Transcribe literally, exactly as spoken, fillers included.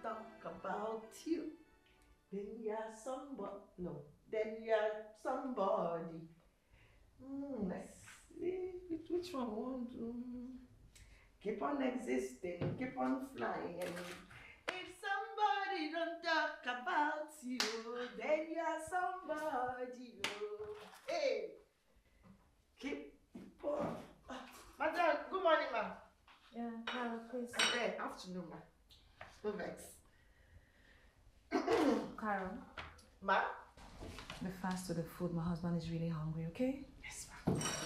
talk about you, then you're somebody. No, then you're somebody. Mm, let's see which one I want to keep on existing, keep on flying. If somebody don't talk about you, then you're somebody. Oh. Hey, keep on. Madam, good morning, ma'am. Yeah, Carol, please. Hey, afternoon, ma'am. No vex. Carol. Ma? Be fast with the food. My husband is really hungry, okay? Yes, ma'am.